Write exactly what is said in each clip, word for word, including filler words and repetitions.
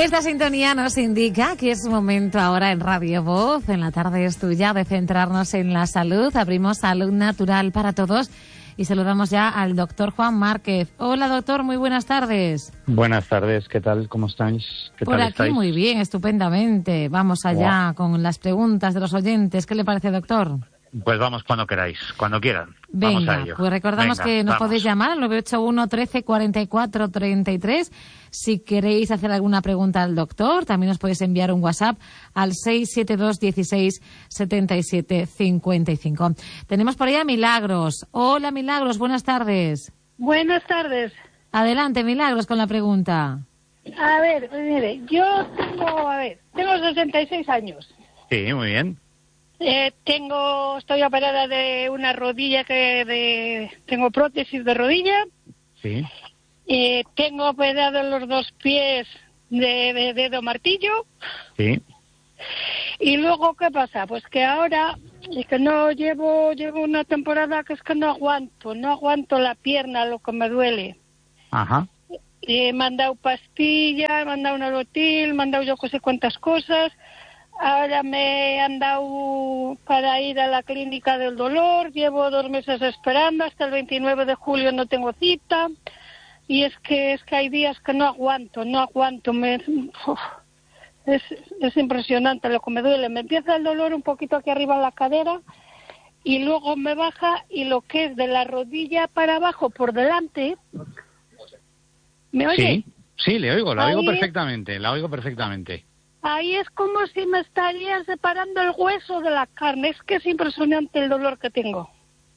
Esta sintonía nos indica que es momento ahora en Radio Voz, en la tarde es tuya, de centrarnos en la salud. Abrimos Salud Natural para Todos y saludamos ya al doctor Juan Márquez. Hola, doctor, muy buenas tardes. Buenas tardes, ¿qué tal? ¿Cómo estáis? ¿Qué Por tal aquí estáis? muy bien, estupendamente. Vamos allá wow. con las preguntas de los oyentes. ¿Qué le parece, doctor? Pues vamos cuando queráis, cuando quieran. Venga, vamos a ello. Pues recordamos Venga, que nos vamos. podéis llamar al nueve ocho uno, trece, cuarenta y cuatro, treinta y tres. Si queréis hacer alguna pregunta al doctor, también os podéis enviar un WhatsApp al seis siete dos, dieciséis, setenta y siete, cincuenta y cinco. Tenemos por ahí a Milagros. Hola, Milagros, buenas tardes. Buenas tardes. Adelante, Milagros, con la pregunta. A ver, pues mire, yo tengo, a ver, tengo sesenta y seis años. Sí, muy bien. Eh, tengo, estoy operada de una rodilla que de, tengo prótesis de rodilla. Sí. Eh, tengo operado los dos pies de, de dedo martillo. Sí. Y luego, ¿qué pasa? Pues que ahora, es que no llevo, llevo una temporada que es que no aguanto, no aguanto la pierna, lo que me duele. Ajá. Eh, me han dado pastillas, me han dado un alotil, me han dado yo no sé cuántas cosas. Ahora me han dado para ir a la clínica del dolor, llevo dos meses esperando, hasta el veintinueve de julio no tengo cita, y es que es que hay días que no aguanto, no aguanto, me, uf, es, es impresionante lo que me duele, me empieza el dolor un poquito aquí arriba en la cadera, y luego me baja, y lo que es de la rodilla para abajo, por delante, ¿me oye? Sí, sí, le oigo, la Ahí oigo es... perfectamente, la oigo perfectamente. Ahí es como si me estaría separando el hueso de la carne. Es que es impresionante el dolor que tengo.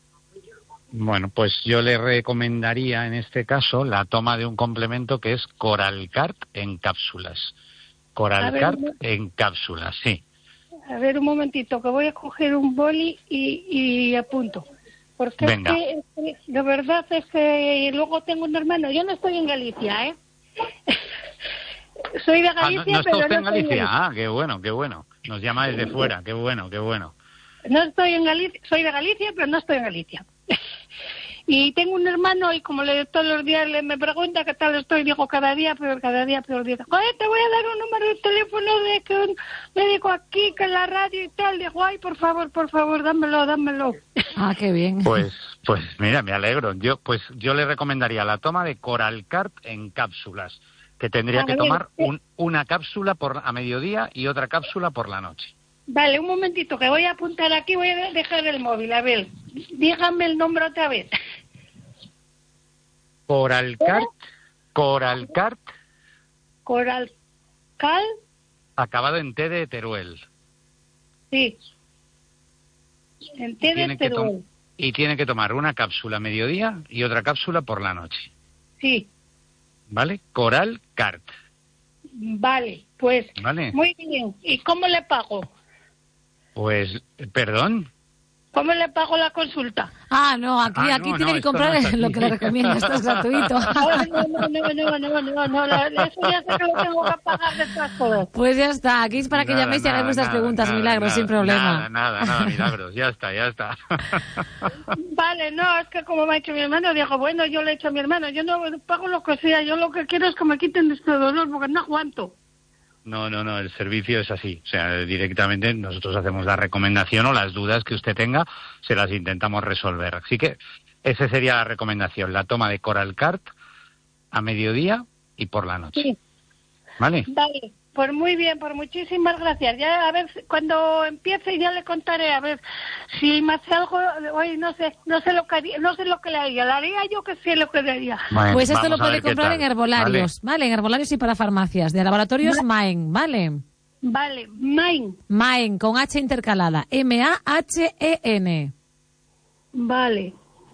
Bueno, pues yo le recomendaría en este caso la toma de un complemento que es Coralcart en cápsulas. Coralcart ver, en cápsulas, sí. A ver un momentito, que voy a coger un boli y, y apunto. Porque Venga. Es que, de verdad es que luego tengo un hermano. Yo no estoy en Galicia, ¿eh? Soy de Galicia, ah, no, no está pero usted no en Galicia. Estoy en Galicia. Ah, qué bueno, qué bueno. Nos llama desde fuera, qué bueno, qué bueno. No estoy en Galicia, soy de Galicia, pero no estoy en Galicia. Y tengo un hermano y como le todos los días le me pregunta qué tal estoy, digo cada día peor, cada día peor. Dice, joder, te voy a dar un número de teléfono de que un médico aquí, que en la radio y tal. Digo, ay, por favor, por favor, dámelo, dámelo. Ah, qué bien. Pues, pues mira, me alegro. Yo, pues yo le recomendaría la toma de Coralcart en cápsulas, que tendría A que ver, tomar eh. un, una cápsula por a mediodía y otra cápsula por la noche. Vale, un momentito, que voy a apuntar aquí, voy a dejar el móvil. A ver, dígame el nombre otra vez. Coralcart, Coralcart, Coralcal, acabado en T de Teruel. sí. En té de Tiene que Teruel. tom- y tiene que tomar una cápsula a mediodía y otra cápsula por la noche. Sí. ¿Vale? Coralcart. Vale, pues Vale. muy bien. ¿Y cómo le pago? Pues, perdón. ¿Cómo le pago la consulta? Ah, no, aquí, Ah, aquí no, tiene no, que esto comprar no es así. lo que le recomiendo, esto es gratuito. No, no, no, no, no, no, no, no, eso ya sé que lo tengo que pagar de todas cosas. Pues ya está, aquí es para que Nada, llaméis y hagáis nada, vuestras nada, preguntas, nada, Milagros, nada, sin problema. Nada, nada, nada, Milagros, ya está, ya está. Vale, no, es que como me ha hecho mi hermano, digo, bueno, yo le he hecho a mi hermano, yo no pago lo que sea, yo lo que quiero es que me quiten este dolor, porque no aguanto. No, no, no, el servicio es así. O sea, directamente nosotros hacemos la recomendación o las dudas que usted tenga, se las intentamos resolver. Así que esa sería la recomendación, la toma de Coralcart a mediodía y por la noche. Sí. ¿Vale? Vale, pues muy bien, pues muchísimas gracias. Ya, a ver, cuando empiece ya le contaré, a ver, si me hace algo, hoy no sé, no sé lo que haría, no sé lo que le haría, le haría yo que sé lo que le haría. Bueno, Pues esto vamos lo a puede ver qué comprar tal, en herbolarios, ¿vale? ¿vale? En herbolarios y para farmacias, de laboratorios Maen, ¿vale? Vale, Main, Maen, con H intercalada, M A H E N. vale.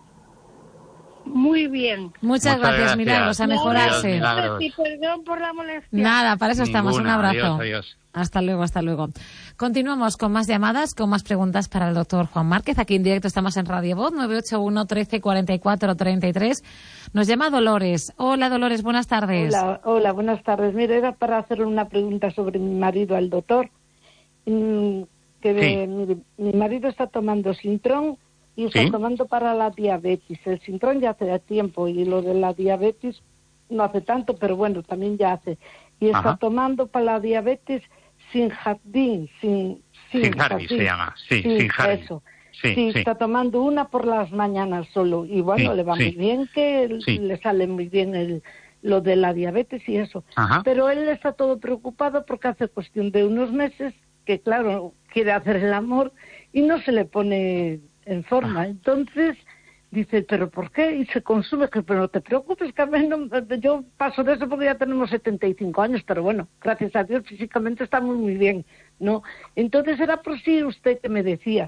Muy bien. Muchas, Muchas gracias, gracias. Milagros, a Adiós, mejorarse. Milagros. Y perdón por la molestia. Nada, para eso estamos. Ninguna. Un abrazo. Adiós, adiós. Hasta luego, hasta luego. Continuamos con más llamadas, con más preguntas para el doctor Juan Márquez. Aquí en directo estamos en Radio Voz, nueve ocho uno, trece, cuarenta y cuatro, treinta y tres. Nos llama Dolores. Hola, Dolores, buenas tardes. Hola, hola, buenas tardes. Mira, era para hacerle una pregunta sobre mi marido, al doctor. Mm, que Sí. mi, mi marido está tomando Sintrón y está Sí. tomando para la diabetes. El Sintrón ya hace tiempo y lo de la diabetes no hace tanto, pero bueno, también ya hace. Y está Ajá. tomando para la diabetes sin jardín, sin... Sin, sin Harvey se llama, sí, sí, sin Harvey. Eso. Sí, sí, sí, está tomando una por las mañanas solo. Y bueno, sí, le va sí. muy bien, que Sí. le sale muy bien el, lo de la diabetes y eso. Ajá. Pero él está todo preocupado porque hace cuestión de unos meses que, claro, quiere hacer el amor y no se le pone en forma. Ah. Entonces dice, ¿pero por qué? Y se consume, que pero no te preocupes, Carmen, no, yo paso de eso porque ya tenemos setenta y cinco años, pero bueno, gracias a Dios físicamente estamos muy bien, ¿no? Entonces era por sí usted que me decía.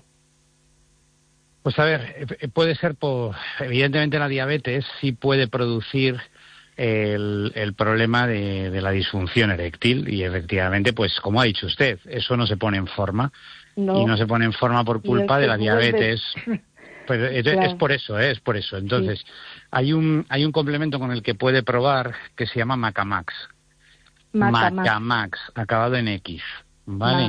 Pues a ver, puede ser por... Evidentemente la diabetes sí puede producir el, el problema de, de la disfunción eréctil y efectivamente, pues como ha dicho usted, eso no se pone en forma No. y no se pone en forma por culpa de la diabetes. Pues es, claro. es por eso, ¿eh? es por eso. Entonces, sí. hay un hay un complemento con el que puede probar que se llama Macamax. Macamax, Macamax acabado en X, ¿vale?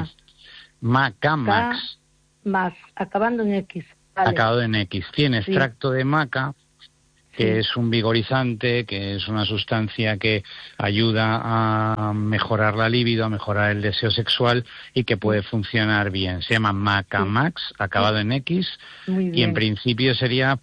Ma. Macamax. Más, acabando en X. Vale. Acabado en X. Tiene sí. extracto de maca, que sí. es un vigorizante, que es una sustancia que ayuda a mejorar la libido, a mejorar el deseo sexual y que puede funcionar bien. Se llama Macamax, sí. acabado en X, y en principio sería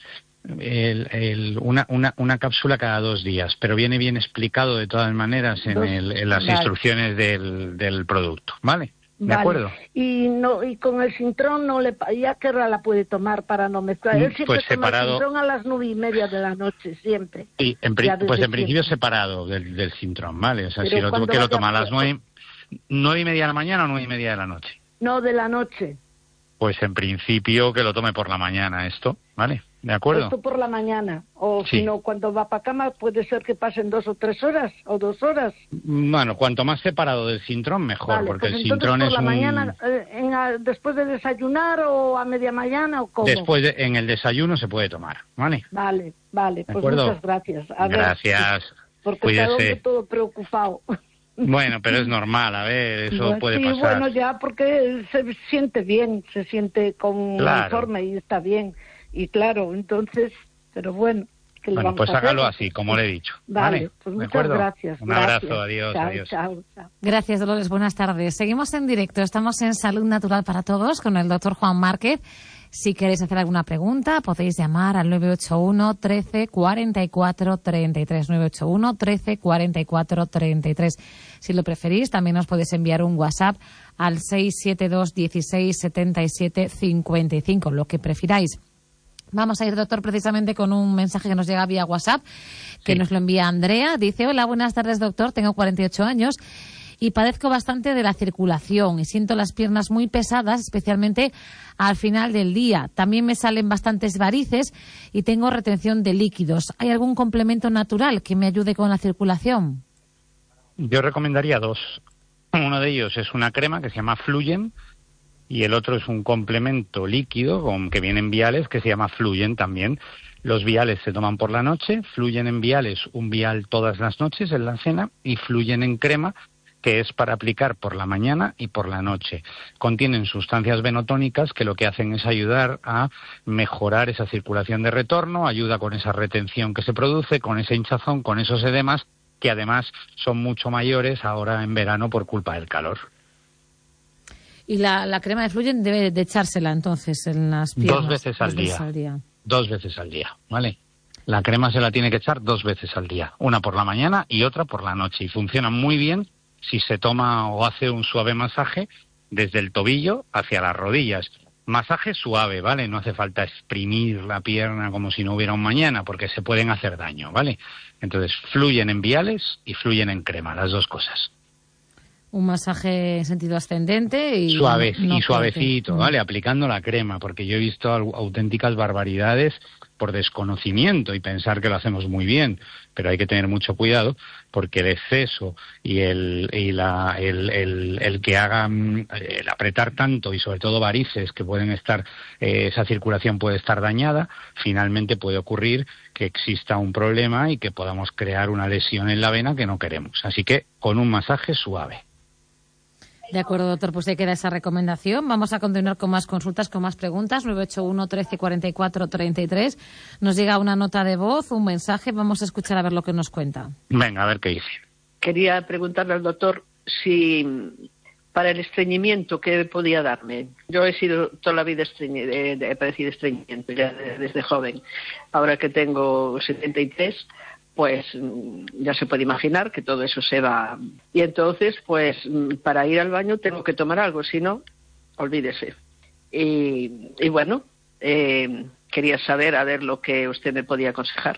el, el, una, una, una cápsula cada dos días, pero viene bien explicado de todas maneras en, el, en las vale. instrucciones del, del producto, ¿vale? ¿De vale. acuerdo? Y no y con el Sintrón no le ya que hora la puede tomar para no mezclar. Él siempre pues toma separado. el Sintrón a las nueve y media de la noche, siempre. Sí, en pri... pues en principio siempre. separado del, del Sintrón, ¿vale? O sea, Pero si lo tuvo que lo toma a las nueve, pues... nueve y media de la mañana o nueve y media de la noche. No, de la noche. Pues en principio que lo tome por la mañana esto, ¿vale? ¿De acuerdo? Esto por la mañana, o sí. si no, cuando va para cama puede ser que pasen dos o tres horas, o dos horas. Bueno, cuanto más separado del Sintrón, mejor, vale, porque pues el Sintrón por es la un... mañana, eh, en a, después de desayunar o a media mañana, ¿o cómo? Después, de, en el desayuno se puede tomar, ¿vale? Vale, vale, pues muchas gracias. A gracias, ver, porque cuídese. Está todo preocupado. Bueno, pero es normal, a ver, eso bueno, puede sí, pasar. Sí, bueno, ya porque se siente bien, se siente con claro. informe y está bien. Y claro, entonces, pero bueno. ¿qué le bueno, vamos pues a hágalo hacer? así, como le he dicho. Vale, ¿vale? pues muchas gracias. Un gracias. abrazo, adiós, chao, adiós. Chao, chao. Gracias, Dolores, buenas tardes. Seguimos en directo, estamos en Salud Natural para Todos con el doctor Juan Márquez. Si queréis hacer alguna pregunta, podéis llamar al nueve ocho uno, trece, cuarenta y cuatro, treinta y tres, nueve ocho uno, trece, cuarenta y cuatro, treinta y tres. Si lo preferís, también os podéis enviar un WhatsApp al seis siete dos, dieciséis, setenta y siete, cincuenta y cinco, lo que prefiráis. Vamos a ir, doctor, precisamente con un mensaje que nos llega vía WhatsApp, que sí. nos lo envía Andrea. Dice, hola, buenas tardes, doctor, tengo cuarenta y ocho años y padezco bastante de la circulación y siento las piernas muy pesadas, especialmente al final del día. También me salen bastantes varices y tengo retención de líquidos. ¿Hay algún complemento natural que me ayude con la circulación? Yo recomendaría dos. Uno de ellos es una crema que se llama Fluyen y el otro es un complemento líquido con, que viene en viales que se llama Fluyen también. Los viales se toman por la noche, Fluyen en viales, un vial todas las noches en la cena y Fluyen en crema, que es para aplicar por la mañana y por la noche. Contienen sustancias venotónicas que lo que hacen es ayudar a mejorar esa circulación de retorno, ayuda con esa retención que se produce, con esa hinchazón, con esos edemas, que además son mucho mayores ahora en verano por culpa del calor. Y la, la crema de Fluyen debe de echársela entonces en las piernas. Dos veces al dos día. Veces al día. Dos veces al día, ¿vale? La crema se la tiene que echar dos veces al día. Una por la mañana y otra por la noche. Y funciona muy bien si se toma o hace un suave masaje desde el tobillo hacia las rodillas. Masaje suave, ¿vale? No hace falta exprimir la pierna como si no hubiera un mañana, porque se pueden hacer daño, ¿vale? Entonces, Fluyen en viales y Fluyen en crema, las dos cosas. Un masaje en sentido ascendente y, Suave, no y suavecito, fuerte. ¿vale? Aplicando la crema, porque yo he visto auténticas barbaridades por desconocimiento y pensar que lo hacemos muy bien, pero hay que tener mucho cuidado porque el exceso y el y la el, el, el que hagan el apretar tanto y sobre todo varices que pueden estar eh, esa circulación puede estar dañada, finalmente puede ocurrir que exista un problema y que podamos crear una lesión en la vena que no queremos. Así que con un masaje suave. De acuerdo, doctor, pues ahí queda esa recomendación. Vamos a continuar con más consultas, con más preguntas. nueve ocho uno, trece, cuarenta y cuatro, treinta y tres. Nos llega una nota de voz, un mensaje. Vamos a escuchar a ver lo que nos cuenta. Venga, a ver qué dice. Quería preguntarle al doctor si para el estreñimiento, ¿qué podía darme? Yo he sido toda la vida estreñi- he, he padecido estreñimiento ya desde joven. Ahora que tengo setenta y tres, pues ya se puede imaginar que todo eso se va. Y entonces, pues para ir al baño tengo que tomar algo, si no, olvídese. Y, y bueno, eh, quería saber a ver lo que usted me podía aconsejar.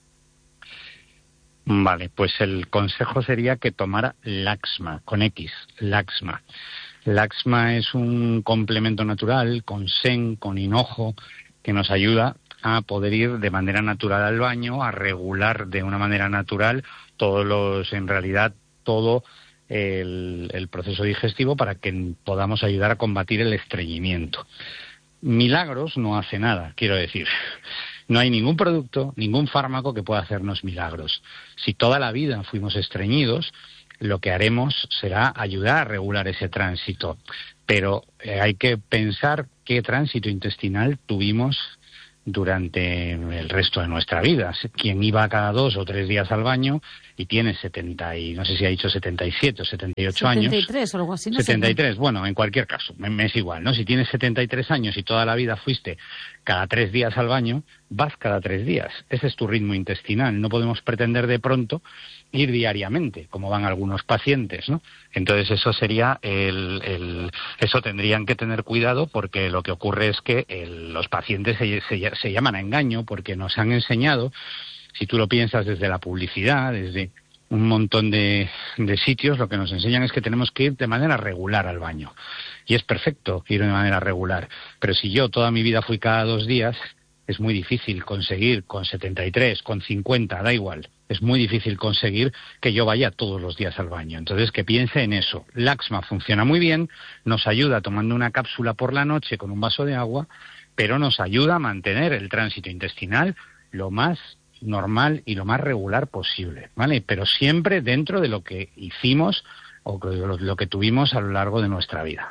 Vale, pues el consejo sería que tomara Laxma, con X, Laxma. Laxma es un complemento natural con sen, con hinojo, que nos ayuda a poder ir de manera natural al baño, a regular de una manera natural todos los, en realidad, todo el, el proceso digestivo para que podamos ayudar a combatir el estreñimiento. Milagros no hace nada, quiero decir. No hay ningún producto, ningún fármaco que pueda hacernos milagros. Si toda la vida fuimos estreñidos, lo que haremos será ayudar a regular ese tránsito. Pero eh, hay que pensar qué tránsito intestinal tuvimos durante el resto de nuestra vida. Quien iba cada dos o tres días al baño y tiene setenta y no sé si ha dicho setenta y siete o setenta y ocho años. setenta y tres o algo así. No setenta y tres, sé. Bueno, en cualquier caso, me, me es igual, ¿no? Si tienes setenta y tres años y toda la vida fuiste cada tres días al baño, vas cada tres días. Ese es tu ritmo intestinal. No podemos pretender de pronto ir diariamente, como van algunos pacientes, ¿no? Entonces eso sería el, el eso tendrían que tener cuidado, porque lo que ocurre es que el, los pacientes se, se, se llaman a engaño, porque nos han enseñado, si tú lo piensas desde la publicidad, desde un montón de, de sitios, lo que nos enseñan es que tenemos que ir de manera regular al baño. Y es perfecto ir de manera regular, pero si yo toda mi vida fui cada dos días, es muy difícil conseguir con setenta y tres, con cincuenta, da igual. Es muy difícil conseguir que yo vaya todos los días al baño. Entonces, que piense en eso. Laxma funciona muy bien, nos ayuda tomando una cápsula por la noche con un vaso de agua, pero nos ayuda a mantener el tránsito intestinal lo más normal y lo más regular posible, ¿vale? Pero siempre dentro de lo que hicimos o lo que tuvimos a lo largo de nuestra vida.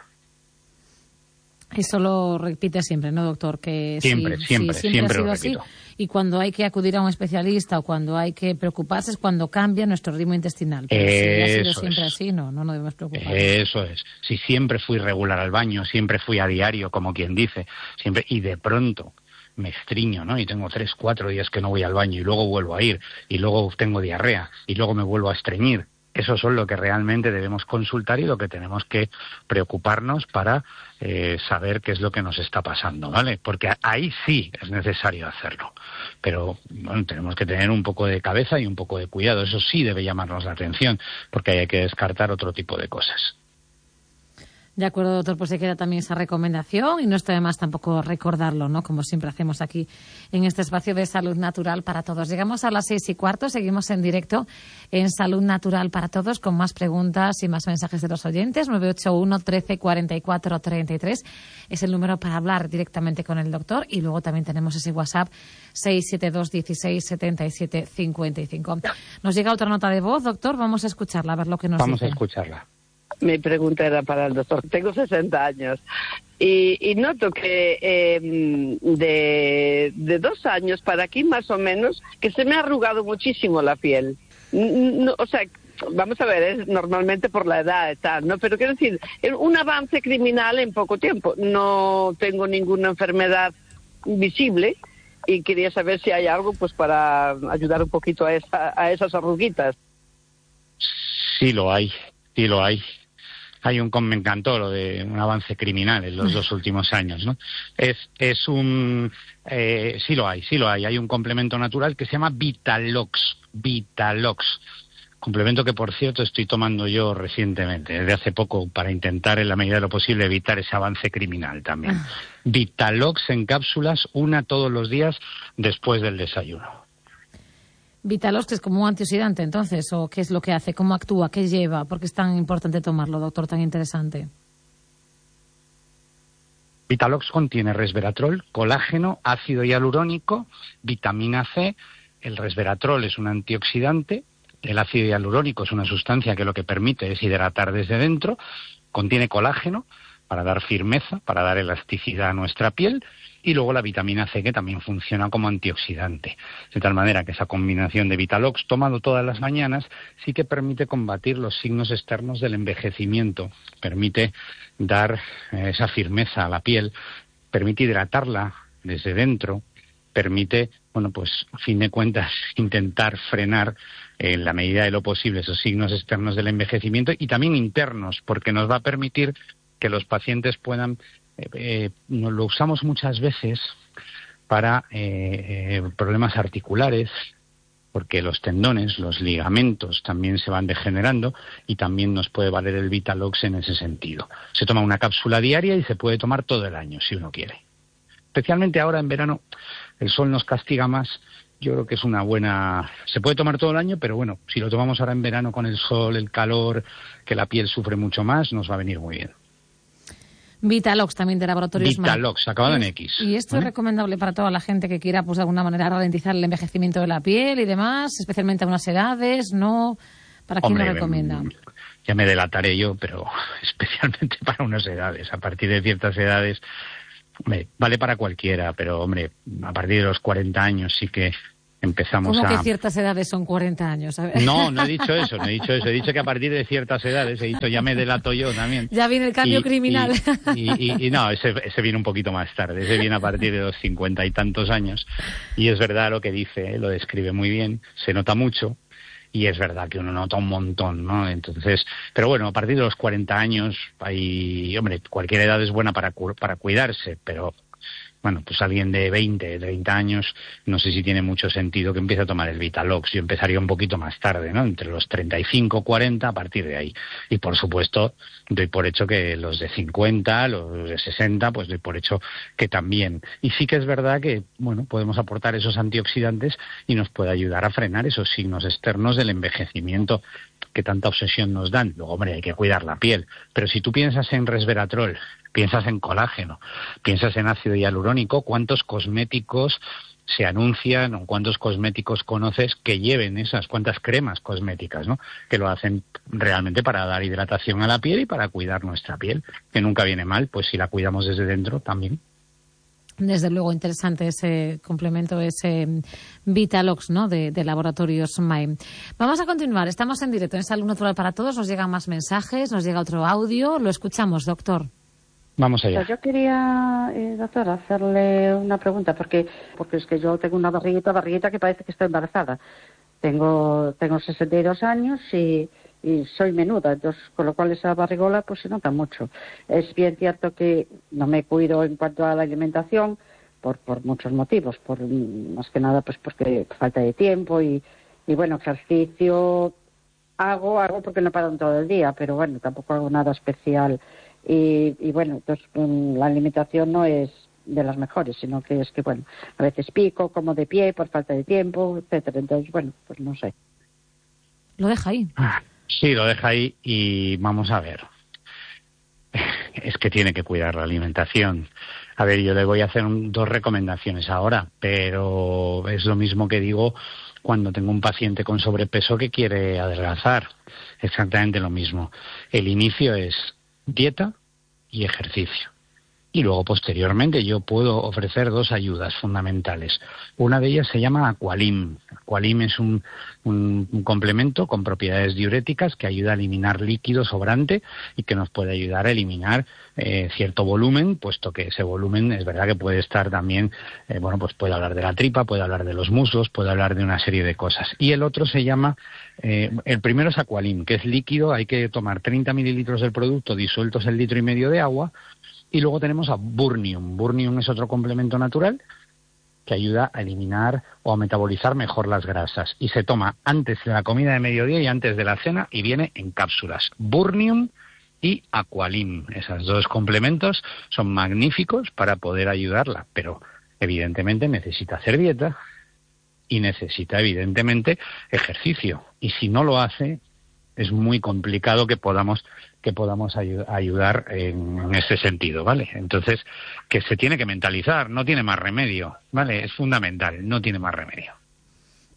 Eso lo repite siempre, ¿no, doctor? Que siempre, si, siempre, si siempre, siempre ha sido lo así. repito. Y cuando hay que acudir a un especialista o cuando hay que preocuparse es cuando cambia nuestro ritmo intestinal. Pero si ha sido siempre es. así, no, no nos debemos preocupar. Eso es. Si siempre fui regular al baño, siempre fui a diario, como quien dice, siempre y de pronto me estriño, ¿no? Y tengo tres, cuatro días que no voy al baño y luego vuelvo a ir y luego tengo diarrea y luego me vuelvo a estreñir. Eso son lo que realmente debemos consultar y lo que tenemos que preocuparnos para eh, saber qué es lo que nos está pasando, ¿vale? Porque ahí sí es necesario hacerlo. Pero bueno, tenemos que tener un poco de cabeza y un poco de cuidado. Eso sí debe llamarnos la atención, porque hay que descartar otro tipo de cosas. De acuerdo, doctor, pues se queda también esa recomendación y no está de más tampoco recordarlo, ¿no? Como siempre hacemos aquí en este espacio de Salud Natural para Todos. Llegamos a las seis y cuarto, seguimos en directo en Salud Natural para Todos con más preguntas y más mensajes de los oyentes. nueve ocho uno, trece, cuarenta y cuatro, treinta y tres es el número para hablar directamente con el doctor y luego también tenemos ese WhatsApp seis siete dos, dieciséis, setenta y siete, cincuenta y cinco. Nos llega otra nota de voz, doctor, vamos a escucharla, a ver lo que nos Vamos dice. a escucharla. Mi pregunta era para el doctor. Tengo sesenta años y, y noto que eh, de, de dos años para aquí más o menos que se me ha arrugado muchísimo la piel. No, o sea, vamos a ver, es normalmente por la edad y tal, ¿no? Pero quiero decir, un avance criminal en poco tiempo. No tengo ninguna enfermedad visible y quería saber si hay algo pues para ayudar un poquito a, esa, a esas arruguitas. Sí lo hay, sí lo hay. Hay un, me encantó lo de un avance criminal en los dos últimos años, ¿no? Es, es un, eh, sí lo hay, sí lo hay. Hay un complemento natural que se llama Vitalox, Vitalox. Complemento que, por cierto, estoy tomando yo recientemente, desde hace poco, para intentar, en la medida de lo posible, evitar ese avance criminal también. Vitalox en cápsulas, una todos los días después del desayuno. Vitalox, que es como un antioxidante, entonces, ¿o qué es lo que hace? ¿Cómo actúa? ¿Qué lleva? ¿Por qué es tan importante tomarlo, doctor, tan interesante? Vitalox contiene resveratrol, colágeno, ácido hialurónico, vitamina C. El resveratrol es un antioxidante, el ácido hialurónico es una sustancia que lo que permite es hidratar desde dentro, contiene colágeno para dar firmeza, para dar elasticidad a nuestra piel, y luego la vitamina C, que también funciona como antioxidante. De tal manera que esa combinación de Vitalox tomado todas las mañanas sí que permite combatir los signos externos del envejecimiento, permite dar eh, esa firmeza a la piel, permite hidratarla desde dentro, permite, bueno, pues a fin de cuentas intentar frenar eh, en la medida de lo posible esos signos externos del envejecimiento y también internos, porque nos va a permitir que los pacientes puedan, eh, eh, nos lo usamos muchas veces para eh, eh, problemas articulares, porque los tendones, los ligamentos también se van degenerando y también nos puede valer el Vitalox en ese sentido. Se toma una cápsula diaria y se puede tomar todo el año si uno quiere. Especialmente ahora en verano, el sol nos castiga más. Yo creo que es una buena... Se puede tomar todo el año, pero bueno, si lo tomamos ahora en verano con el sol, el calor, que la piel sufre mucho más, nos va a venir muy bien. Vitalox también de Laboratorios May. Vitalox, acabado en X. Y esto ¿vale? es recomendable para toda la gente que quiera, pues de alguna manera, ralentizar el envejecimiento de la piel y demás, especialmente a unas edades, ¿no? ¿Para quién Hombre, lo recomienda? Ya me delataré yo, pero especialmente para unas edades. A partir de ciertas edades, hombre, vale para cualquiera, pero hombre, a partir de los cuarenta años sí que empezamos ¿Cómo a... que ciertas edades son cuarenta años? A ver. No, no he dicho eso, no he dicho eso. He dicho que a partir de ciertas edades, he dicho, ya me delato yo también. Ya viene el cambio y, criminal. Y, y, y, y no, ese, ese viene un poquito más tarde. Ese viene a partir de los cincuenta y tantos años. Y es verdad lo que dice, ¿eh? Lo describe muy bien. Se nota mucho. Y es verdad que uno nota un montón, ¿no? Entonces, pero bueno, a partir de los cuarenta años, hay, hombre, cualquier edad es buena para, para cuidarse, pero... Bueno, pues alguien de veinte, treinta años, no sé si tiene mucho sentido que empiece a tomar el Vitalox. Yo empezaría un poquito más tarde, ¿no? Entre los treinta y cinco, cuarenta, a partir de ahí. Y por supuesto, doy por hecho que los de cincuenta, los de sesenta, pues doy por hecho que también. Y sí que es verdad que, bueno, podemos aportar esos antioxidantes y nos puede ayudar a frenar esos signos externos del envejecimiento que tanta obsesión nos dan. Luego, hombre, hay que cuidar la piel. Pero si tú piensas en resveratrol, piensas en colágeno, piensas en ácido hialurónico, ¿cuántos cosméticos se anuncian o cuántos cosméticos conoces que lleven esas, cuántas cremas cosméticas, ¿no? Que lo hacen realmente para dar hidratación a la piel y para cuidar nuestra piel, que nunca viene mal, pues si la cuidamos desde dentro también. Desde luego, interesante ese complemento, ese Vitalox, ¿no? De, de Laboratorios May. Vamos a continuar. Estamos en directo en Salud Natural para Todos. Nos llegan más mensajes, nos llega otro audio. Lo escuchamos, doctor. Vamos allá. Yo quería, eh, doctor, hacerle una pregunta, porque porque es que yo tengo una barriguita, barriguita que parece que estoy embarazada. Tengo tengo sesenta y dos años y, y soy menuda, entonces con lo cual esa barrigola pues se nota mucho. Es bien cierto que no me cuido en cuanto a la alimentación por por muchos motivos, por más que nada pues porque falta de tiempo y, y bueno, ejercicio hago, hago porque no paro todo el día, pero bueno, tampoco hago nada especial. Y, y bueno, entonces um, la alimentación no es de las mejores, sino que es que, bueno, a veces pico, como de pie por falta de tiempo, etcétera. Entonces, bueno, pues no sé. Lo deja ahí. Sí, lo deja ahí y vamos a ver. Es que tiene que cuidar la alimentación. A ver, yo le voy a hacer un, dos recomendaciones ahora, pero es lo mismo que digo cuando tengo un paciente con sobrepeso que quiere adelgazar. Exactamente lo mismo. El inicio es dieta y ejercicio. Y luego, posteriormente, yo puedo ofrecer dos ayudas fundamentales. Una de ellas se llama Aqualim. Aqualim es un, un, un complemento con propiedades diuréticas que ayuda a eliminar líquido sobrante y que nos puede ayudar a eliminar eh, cierto volumen, puesto que ese volumen es verdad que puede estar también, eh, bueno, pues puede hablar de la tripa, puede hablar de los muslos, puede hablar de una serie de cosas. Y el otro se llama, eh, el primero es Aqualim, que es líquido, hay que tomar treinta mililitros del producto disueltos en litro y medio de agua. Y luego tenemos a Burnium. Burnium es otro complemento natural que ayuda a eliminar o a metabolizar mejor las grasas. Y se toma antes de la comida de mediodía y antes de la cena y viene en cápsulas. Burnium y Aqualim. Esos dos complementos son magníficos para poder ayudarla. Pero evidentemente necesita hacer dieta y necesita evidentemente ejercicio. Y si no lo hace, es muy complicado que podamos que podamos ayu- ayudar en, en ese sentido, ¿vale? Entonces, que se tiene que mentalizar, no tiene más remedio, ¿vale? Es fundamental, no tiene más remedio.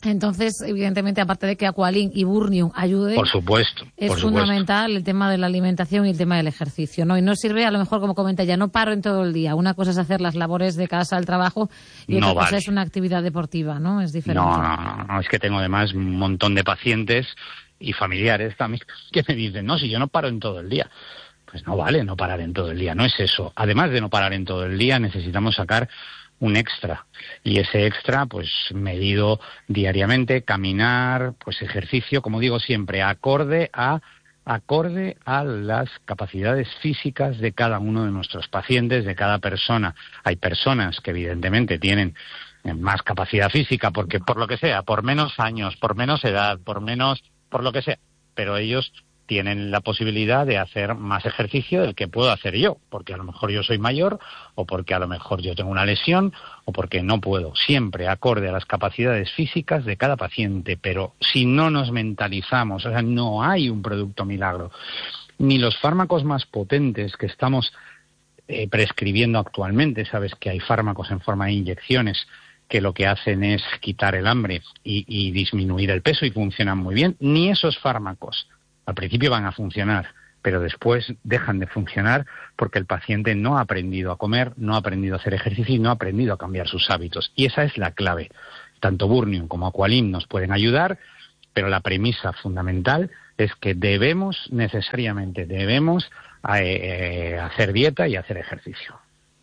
Entonces, evidentemente, aparte de que Aqualin y Burnium ayuden, por supuesto, es por fundamental supuesto. el tema de la alimentación y el tema del ejercicio, ¿no? Y no sirve, a lo mejor, como comenta ella, no paro en todo el día. Una cosa es hacer las labores de casa, el trabajo, y otra No cosa vale. es una actividad deportiva, ¿no? Es diferente. No, no, no, no, es que tengo además un montón de pacientes y familiares también que me dicen, no, si yo no paro en todo el día. Pues no vale no parar en todo el día, no es eso. Además de no parar en todo el día, necesitamos sacar un extra, y ese extra pues medido diariamente, caminar, pues ejercicio, como digo siempre, acorde a acorde a las capacidades físicas de cada uno de nuestros pacientes, de cada persona. Hay personas que evidentemente tienen más capacidad física porque por lo que sea, por menos años, por menos edad, por menos, por lo que sea, pero ellos tienen la posibilidad de hacer más ejercicio del que puedo hacer yo, porque a lo mejor yo soy mayor, o porque a lo mejor yo tengo una lesión, o porque no puedo. Siempre acorde a las capacidades físicas de cada paciente, pero si no nos mentalizamos, o sea, no hay un producto milagro. Ni los fármacos más potentes que estamos eh, prescribiendo actualmente, sabes que hay fármacos en forma de inyecciones que lo que hacen es quitar el hambre y, y disminuir el peso y funcionan muy bien, ni esos fármacos al principio van a funcionar, pero después dejan de funcionar porque el paciente no ha aprendido a comer, no ha aprendido a hacer ejercicio y no ha aprendido a cambiar sus hábitos. Y esa es la clave. Tanto Burnium como Aqualin nos pueden ayudar, pero la premisa fundamental es que debemos, necesariamente, debemos eh, hacer dieta y hacer ejercicio.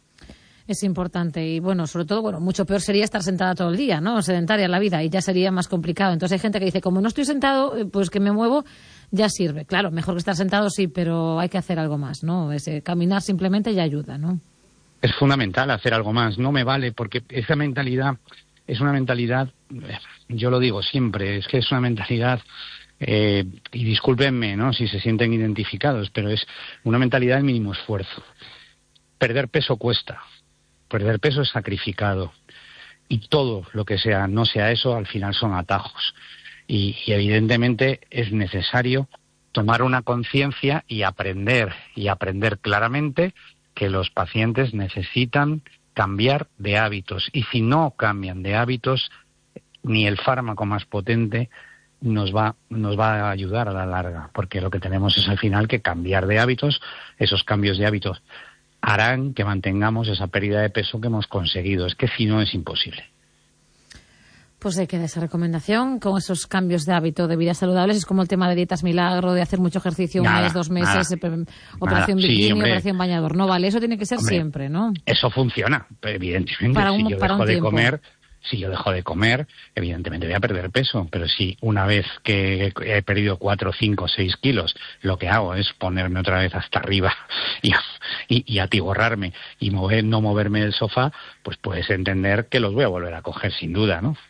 Es importante y, bueno, sobre todo, bueno, mucho peor sería estar sentada todo el día, ¿no? Sedentaria la vida, y ya sería más complicado. Entonces hay gente que dice, como no estoy sentado, pues que me muevo, ya sirve. Claro, mejor que estar sentado sí, pero hay que hacer algo más, ¿no? Ese, caminar simplemente ya ayuda, ¿no? Es fundamental hacer algo más, no me vale, porque esa mentalidad es una mentalidad, yo lo digo siempre, es que es una mentalidad, eh, y discúlpenme, ¿no?, si se sienten identificados, pero es una mentalidad del mínimo esfuerzo. Perder peso cuesta. Perder peso es sacrificado, y todo lo que sea no sea eso, al final son atajos. Y, y evidentemente es necesario tomar una conciencia y aprender, y aprender claramente que los pacientes necesitan cambiar de hábitos. Y si no cambian de hábitos, ni el fármaco más potente nos va, nos va a ayudar a la larga, porque lo que tenemos es al final que cambiar de hábitos. Esos cambios de hábitos harán que mantengamos esa pérdida de peso que hemos conseguido. Es que si no, es imposible. Pues hay que dar esa recomendación con esos cambios de hábito de vida saludables. Es como el tema de dietas milagro, de hacer mucho ejercicio un mes, dos meses, nada, operación nada. bikini, Sí, operación bañador. No vale, eso tiene que ser hombre, siempre, ¿no? Eso funciona, evidentemente. Para un, si yo para dejo un de tiempo. comer, si yo dejo de comer, evidentemente voy a perder peso. Pero si una vez que he perdido cuatro, cinco, seis kilos, lo que hago es ponerme otra vez hasta arriba y, y, y atiborrarme y mover, no moverme del sofá, pues puedes entender que los voy a volver a coger sin duda, ¿no?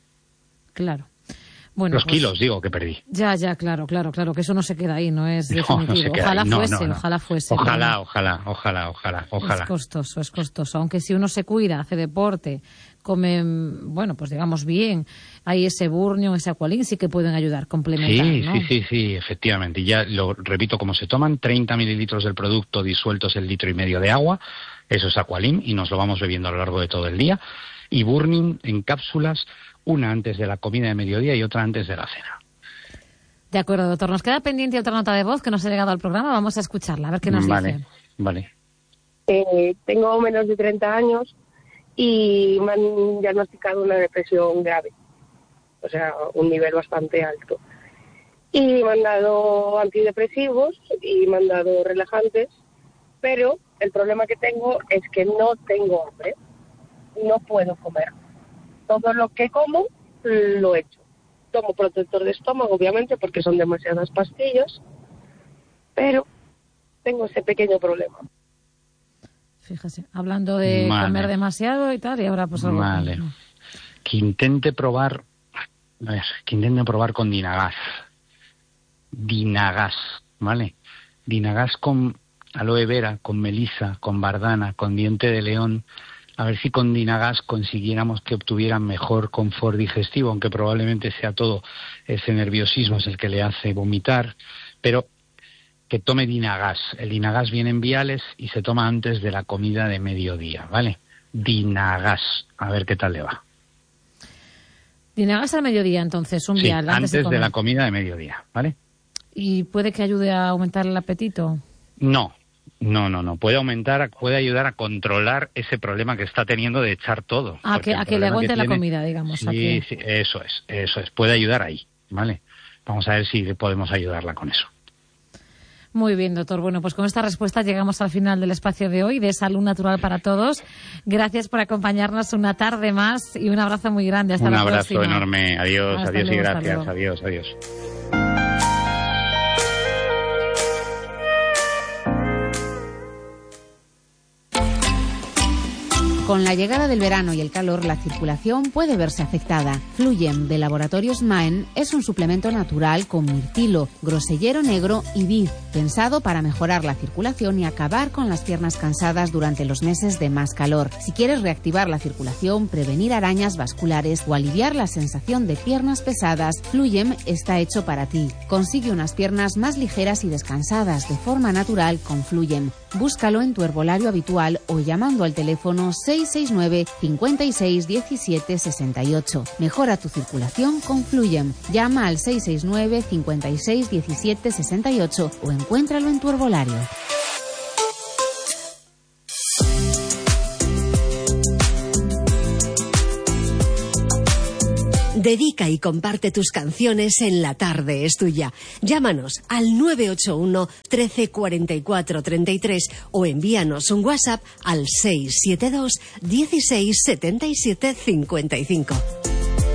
Claro. Bueno, los pues, kilos, digo, que perdí. Ya, ya, claro, claro, claro, que eso no se queda ahí, no es no, definitivo. No se queda ojalá ahí. No, fuese, no, no. ojalá fuese. Ojalá, pero... ojalá, ojalá, ojalá, ojalá. Es costoso, es costoso. Aunque si uno se cuida, hace deporte, come, bueno, pues digamos bien, hay ese Burnium, ese Aqualin, sí que pueden ayudar, complementar, sí, ¿no? Sí, sí, sí, efectivamente. Y ya lo repito, como se toman treinta mililitros del producto disueltos en litro y medio de agua, eso es Aqualin, y nos lo vamos bebiendo a lo largo de todo el día. Y Burnium en cápsulas, una antes de la comida de mediodía y otra antes de la cena. De acuerdo, doctor. Nos queda pendiente otra nota de voz que nos ha llegado al programa. Vamos a escucharla, a ver qué nos vale, dice. Vale, eh, tengo menos de treinta años y me han diagnosticado una depresión grave. O sea, un nivel bastante alto. Y me han dado antidepresivos y me han dado relajantes, pero el problema que tengo es que no tengo hambre. No puedo comer. Todo lo que como, lo echo. Tomo protector de estómago, obviamente, porque son demasiadas pastillas, pero tengo ese pequeño problema. Fíjese, hablando de vale. comer demasiado y tal, y ahora pues algo... Vale. Que intente probar, a ver, que intente probar con Dinagas. Dinagas, ¿vale? Dinagas con aloe vera, con melisa, con bardana, con diente de león. A ver si con Dinagas consiguiéramos que obtuvieran mejor confort digestivo, aunque probablemente sea todo ese nerviosismo es el que le hace vomitar, pero que tome Dinagas. El Dinagas viene en viales y se toma antes de la comida de mediodía, ¿vale? Dinagas, a ver qué tal le va. Dinagas al mediodía, entonces, un Sí, vial antes, antes de, de comer. la comida de mediodía, ¿vale? ¿Y puede que ayude a aumentar el apetito? No, no, no, no. Puede aumentar, puede ayudar a controlar ese problema que está teniendo de echar todo. A que, a que le aguante la comida, digamos. Sí, a que... sí, eso es, eso es. Puede ayudar ahí, ¿vale? Vamos a ver si podemos ayudarla con eso. Muy bien, doctor. Bueno, pues con esta respuesta llegamos al final del espacio de hoy, de Salud Natural para Todos. Gracias por acompañarnos una tarde más y un abrazo muy grande. Hasta un la abrazo próxima. enorme. Adiós, Hasta adiós luego, y hasta gracias. luego. Adiós, adiós. Con la llegada del verano y el calor, la circulación puede verse afectada. Fluyem de Laboratorios Maen es un suplemento natural con mirtilo, grosellero negro y vid, pensado para mejorar la circulación y acabar con las piernas cansadas durante los meses de más calor. Si quieres reactivar la circulación, prevenir arañas vasculares o aliviar la sensación de piernas pesadas, Fluyem está hecho para ti. Consigue unas piernas más ligeras y descansadas de forma natural con Fluyem. Búscalo en tu herbolario habitual o llamando al teléfono seis seis nueve, cinco seis, uno siete, seis ocho. Mejora tu circulación con Fluyem. Llama al seis seis nueve, cinco seis, uno siete, seis ocho o encuéntralo en tu herbolario. Dedica y comparte tus canciones en La Tarde es Tuya. Llámanos al nueve ocho uno, trece, cuarenta y cuatro, treinta y tres o envíanos un WhatsApp al seis siete dos, dieciséis, setenta y siete, cincuenta y cinco.